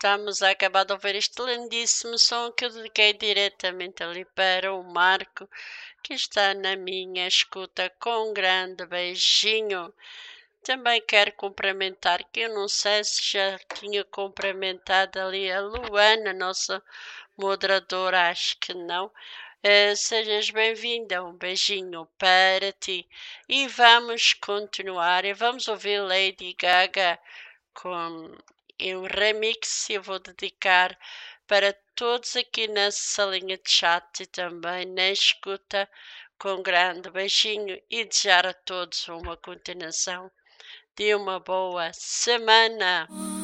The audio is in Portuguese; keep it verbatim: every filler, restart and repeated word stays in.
estamos a acabar de ouvir este lindíssimo som que eu dediquei diretamente ali para o Marco, que está na minha escuta, com um grande beijinho. Também quero cumprimentar, que eu não sei se já tinha cumprimentado ali a Luana, nossa moderadora, acho que não. Eh, sejas bem-vinda, um beijinho para ti. E vamos continuar, e vamos ouvir Lady Gaga com um remix. Eu vou dedicar para todos aqui na salinha de chat e também na escuta, com um grande beijinho, e desejar a todos uma continuação de uma boa semana.